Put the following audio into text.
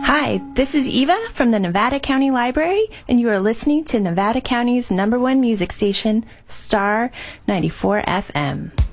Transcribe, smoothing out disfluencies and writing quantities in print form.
Hi, this is Eva from the Nevada County Library, and you are listening to Nevada County's #1 music station, Star 94 FM.